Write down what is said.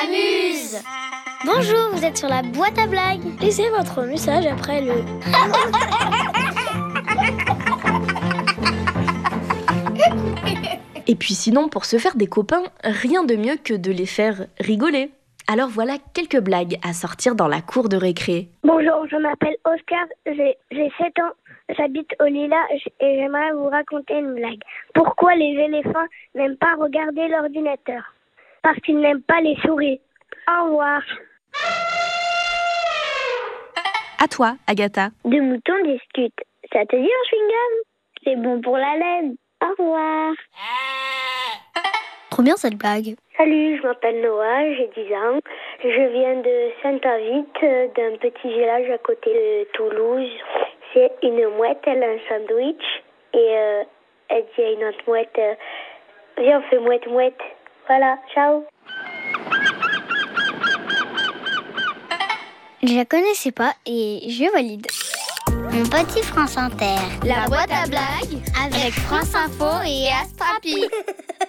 Amuse. Bonjour, vous êtes sur la boîte à blagues. Laissez votre message après le... Et puis sinon, pour se faire des copains, rien de mieux que de les faire rigoler. Alors voilà quelques blagues à sortir dans la cour de récré. Bonjour, je m'appelle Oscar, j'ai 7 ans, j'habite au Lila et j'aimerais vous raconter une blague. Pourquoi les éléphants n'aiment pas regarder l'ordinateur? Parce qu'ils n'aiment pas les souris. Au revoir. À toi, Agatha. Deux moutons discutent. Ça te dit un chewing-gum? C'est bon pour la laine. Au revoir. Trop bien cette blague. Salut, je m'appelle Noah, j'ai 10 ans. Je viens de Saint-Avite, d'un petit village à côté de Toulouse. C'est une mouette, elle a un sandwich. Et elle dit à une autre mouette, viens on fait mouette-mouette. Voilà, ciao. Je la connaissais pas et je valide. Mon petit France Inter. La boîte à blagues Avec France Info et Astrapi.